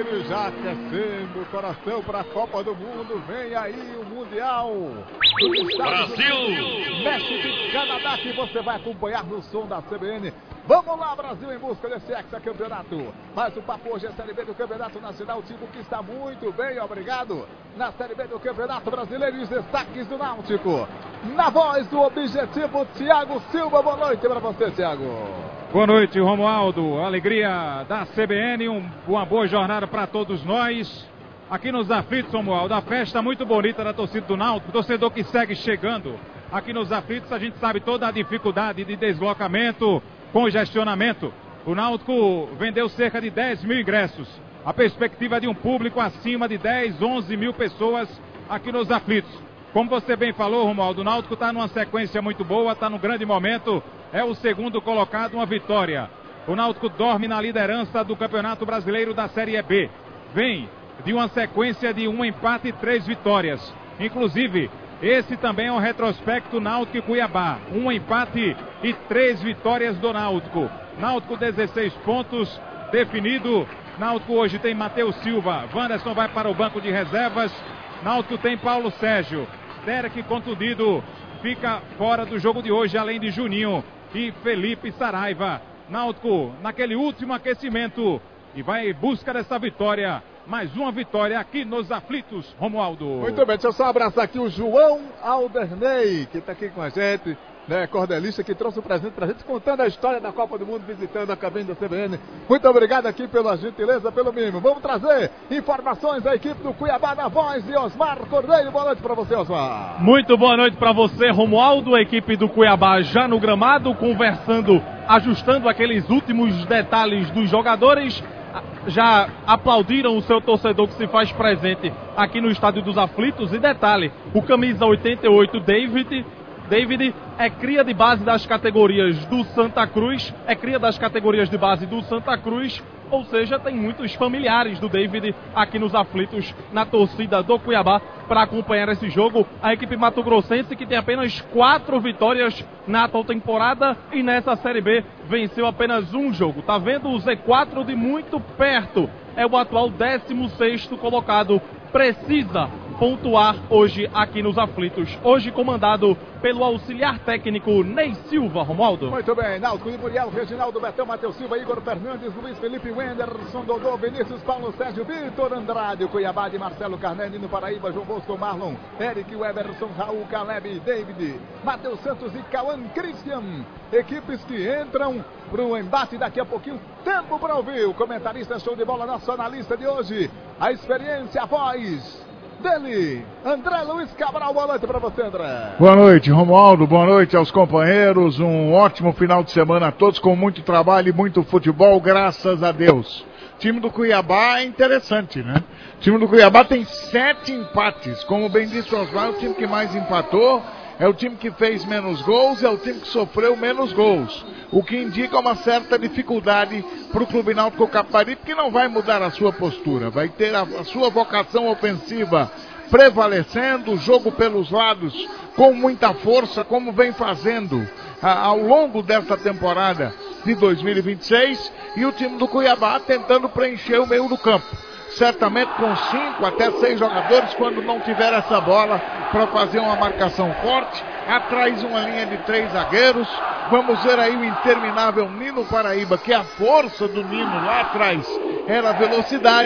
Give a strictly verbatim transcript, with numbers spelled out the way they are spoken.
E já aquecendo o coração para a Copa do Mundo, vem aí o Mundial Brasil, México e Canadá, que você vai acompanhar no som da C B N. Vamos lá, Brasil, em busca desse hexacampeonato. Mas o papo hoje é a Série B do Campeonato Nacional, o time que está muito bem, obrigado. Na Série B do Campeonato Brasileiro, os destaques do Náutico. Na voz do Objetivo, Thiago Silva. Boa noite para você, Thiago. Boa noite, Romualdo. Alegria da C B N, um, uma boa jornada para todos nós. Aqui nos Aflitos, Romualdo, a festa muito bonita da torcida do Náutico, torcedor que segue chegando. Aqui nos Aflitos, a gente sabe toda a dificuldade de deslocamento, congestionamento. O Náutico vendeu cerca de dez mil ingressos. A perspectiva de um público acima de dez, onze mil pessoas aqui nos Aflitos. Como você bem falou, Romualdo, o Náutico está numa sequência muito boa, está num grande momento. É o segundo colocado, uma vitória. O Náutico dorme na liderança do Campeonato Brasileiro da Série B. Vem de uma sequência de um empate e três vitórias. Inclusive, esse também é um retrospecto Náutico e Cuiabá. Um empate e três vitórias do Náutico. Náutico dezesseis pontos, definido. Náutico hoje tem Matheus Silva. Wanderson vai para o banco de reservas. Náutico tem Paulo Sérgio. Derek contundido fica fora do jogo de hoje, além de Juninho e Felipe Saraiva. Náutico naquele último aquecimento e vai em busca dessa vitória. Mais uma vitória aqui nos Aflitos, Romualdo. Muito bem, deixa eu só abraçar aqui o João Alderney, que está aqui com a gente, né, cordelista, que trouxe o presente pra gente, contando a história da Copa do Mundo, visitando a cabine da C B N. Muito obrigado aqui pela gentileza, pelo mimo. Vamos trazer informações da equipe do Cuiabá na voz de Osmar Cordeiro. Boa noite para você, Osmar. Muito boa noite para você, Romualdo. A equipe do Cuiabá já no gramado, conversando, ajustando aqueles últimos detalhes dos jogadores. Já aplaudiram o seu torcedor que se faz presente aqui no Estádio dos Aflitos. E detalhe, o camisa oitenta e oito, David, David é cria de base das categorias do Santa Cruz, é cria das categorias de base do Santa Cruz, ou seja, tem muitos familiares do David aqui nos Aflitos, na torcida do Cuiabá, para acompanhar esse jogo. A equipe mato-grossense, que tem apenas quatro vitórias na atual temporada e nessa Série B venceu apenas um jogo. Tá vendo o Z quatro de muito perto, é o atual décimo sexto colocado, precisa pontuar hoje aqui nos Aflitos. Hoje comandado pelo auxiliar técnico Ney Silva, Romualdo. Muito bem, Náutico de Muriel, Reginaldo, Betão, Matheus Silva, Igor Fernandes, Luiz Felipe, Wenderson, Dodô, Vinícius, Paulo Sérgio, Vitor Andrade, Cuiabá de Marcelo Carnelli, no Paraíba, João Bosco, Marlon, Eric, Everson, Raul, Caleb, David, Matheus Santos e Cauã Christian. Equipes que entram para o embate daqui a pouquinho. Tempo para ouvir o comentarista show de bola, nosso analista de hoje. A experiência, a voz dele, André Luiz Cabral. Boa noite para você, André. Boa noite, Romualdo. Boa noite aos companheiros. Um ótimo final de semana a todos, com muito trabalho e muito futebol, graças a Deus. O time do Cuiabá é interessante, né? O time do Cuiabá tem sete empates. Como bem disse o Osmar, é o time que mais empatou, é o time que fez menos gols, é o time que sofreu menos gols. O que indica uma certa dificuldade para o Clube Náutico Caparibe, que não vai mudar a sua postura. Vai ter a, a sua vocação ofensiva prevalecendo, o jogo pelos lados com muita força, como vem fazendo a, ao longo desta temporada de dois mil e vinte e seis. E o time do Cuiabá tentando preencher o meio do campo. Certamente com cinco até seis jogadores, quando não tiver essa bola, para fazer uma marcação forte. Atrás uma linha de três zagueiros. Vamos ver aí o interminável Nino Paraíba, que a força do Nino lá atrás era a velocidade.